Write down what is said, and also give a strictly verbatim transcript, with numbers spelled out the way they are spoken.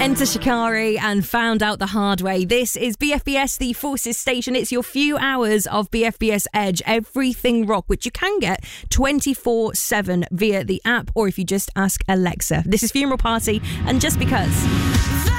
Enter Shikari and Found Out the Hard Way. This is B F B S, the Forces Station. It's your few hours of B F B S Edge, everything rock, which you can get twenty-four seven via the app or if you just ask Alexa. This is Funeral Party and Just Because.